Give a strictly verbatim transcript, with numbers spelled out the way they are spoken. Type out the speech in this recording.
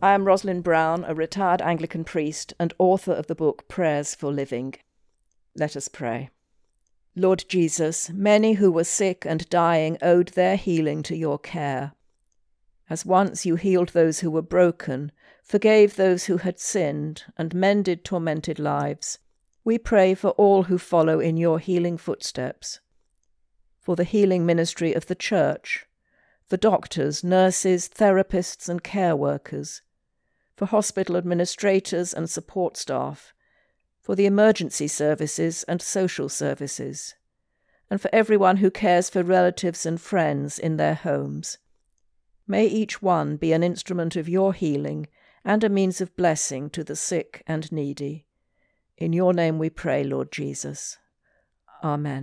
I am Rosalind Brown, a retired Anglican priest and author of the book Prayers for Living. Let us pray. Lord Jesus, many who were sick and dying owed their healing to your care. As once you healed those who were broken, forgave those who had sinned, and mended tormented lives, we pray for all who follow in your healing footsteps. For the healing ministry of the Church, for doctors, nurses, therapists and care workers, for hospital administrators and support staff, for the emergency services and social services, and for everyone who cares for relatives and friends in their homes. May each one be an instrument of your healing and a means of blessing to the sick and needy. In your name we pray, Lord Jesus. Amen.